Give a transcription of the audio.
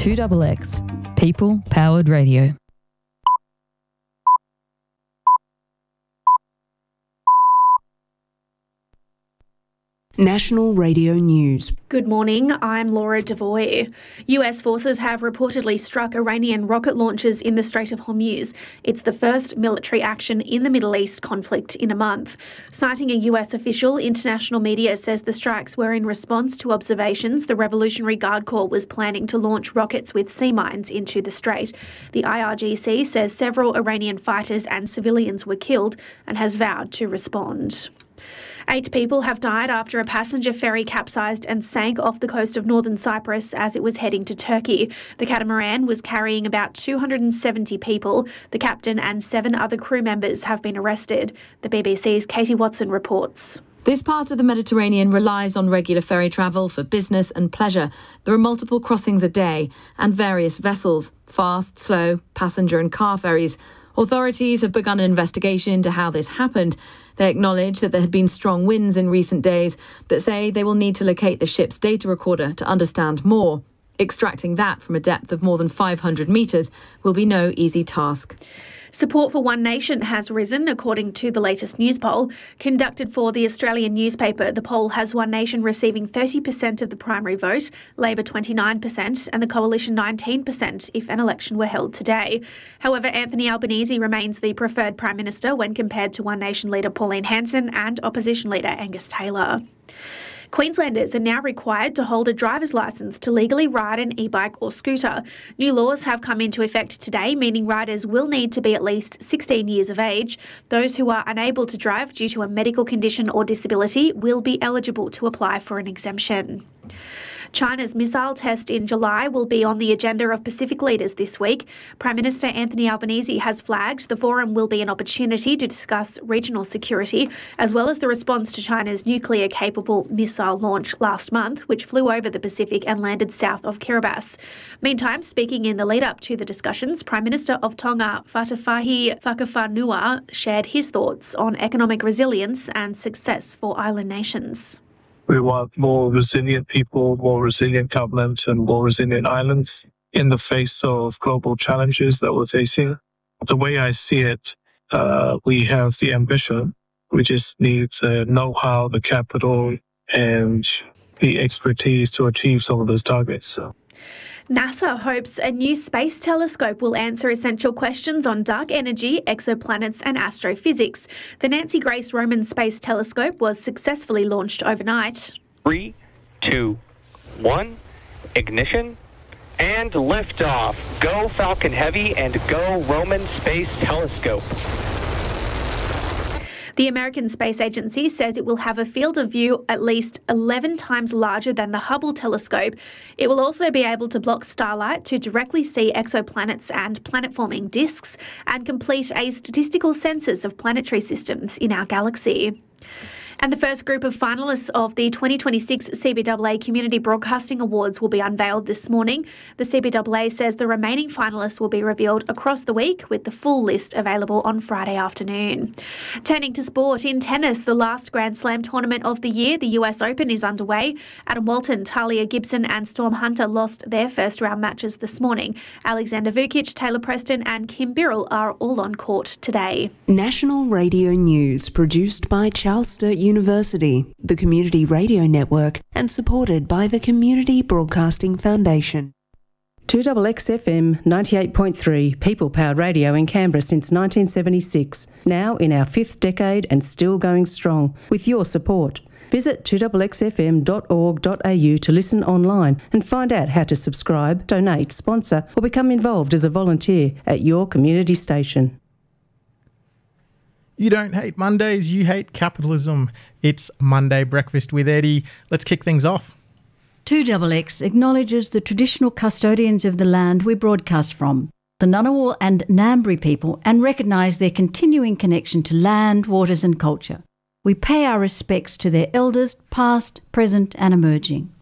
2XX, people-powered radio. National Radio News. Good morning, I'm Laura Devoy. US forces have reportedly struck Iranian rocket launchers in the Strait of Hormuz. It's the first military action in the Middle East conflict in a month. Citing a US official, international media says the strikes were in response to observations the Revolutionary Guard Corps was planning to launch rockets with sea mines into the strait. The IRGC says several Iranian fighters and civilians were killed and has vowed to respond. 8 people have died after a passenger ferry capsized and sank off the coast of northern Cyprus as it was heading to Turkey. The catamaran was carrying about 270 people. The captain and 7 other crew members have been arrested. The BBC's Katie Watson reports. This part of the Mediterranean relies on regular ferry travel for business and pleasure. There are multiple crossings a day and various vessels, fast, slow, passenger and car ferries. Authorities have begun an investigation into how this happened. They acknowledge that there had been strong winds in recent days, but say they will need to locate the ship's data recorder to understand more. Extracting that from a depth of more than 500 metres will be no easy task. Support for One Nation has risen, according to the latest news poll. Conducted for the Australian newspaper, the poll has One Nation receiving 30% of the primary vote, Labor 29% and the Coalition 19% if an election were held today. However, Anthony Albanese remains the preferred Prime Minister when compared to One Nation leader Pauline Hanson and opposition leader Angus Taylor. Queenslanders are now required to hold a driver's licence to legally ride an e-bike or scooter. New laws have come into effect today, meaning riders will need to be at least 16 years of age. Those who are unable to drive due to a medical condition or disability will be eligible to apply for an exemption. China's missile test in July will be on the agenda of Pacific leaders this week. Prime Minister Anthony Albanese has flagged the forum will be an opportunity to discuss regional security, as well as the response to China's nuclear-capable missile launch last month, which flew over the Pacific and landed south of Kiribati. Meantime, speaking in the lead-up to the discussions, Prime Minister of Tonga, Fatafahi Whakawhanua, shared his thoughts on economic resilience and success for island nations. We want more resilient people, more resilient government, and more resilient islands in the face of global challenges that we're facing. The way I see it, we have the ambition. We just need the know-how, the capital, and the expertise to achieve some of those targets. NASA hopes a new space telescope will answer essential questions on dark energy, exoplanets and astrophysics. The Nancy Grace Roman Space Telescope was successfully launched overnight. 3, 2, 1, ignition, and liftoff. Go Falcon Heavy and go Roman Space Telescope. The American Space Agency says it will have a field of view at least 11 times larger than the Hubble telescope. It will also be able to block starlight to directly see exoplanets and planet-forming disks and complete a statistical census of planetary systems in our galaxy. And the first group of finalists of the 2026 CBAA Community Broadcasting Awards will be unveiled this morning. The CBAA says the remaining finalists will be revealed across the week, with the full list available on Friday afternoon. Turning to sport, in tennis, the last Grand Slam tournament of the year, the US Open, is underway. Adam Walton, Talia Gibson and Storm Hunter lost their first-round matches this morning. Alexander Vukic, Taylor Preston and Kim Birrell are all on court today. National Radio News, produced by Charles Sturt University, the Community Radio Network, and supported by the Community Broadcasting Foundation. 2XX FM 98.3, people-powered radio in Canberra since 1976. Now in our 5th decade and still going strong, with your support. Visit 2xxfm.org.au to listen online and find out how to subscribe, donate, sponsor or become involved as a volunteer at your community station. You don't hate Mondays, you hate capitalism. It's Monday Breakfast with Eddie. Let's kick things off. 2XX acknowledges the traditional custodians of the land we broadcast from, the Ngunnawal and Ngambri people, and recognise their continuing connection to land, waters and culture. We pay our respects to their elders, past, present and emerging.